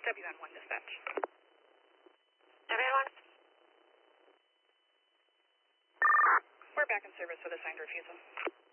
WN1 dispatch. WN1? We're back in service with assigned refusal.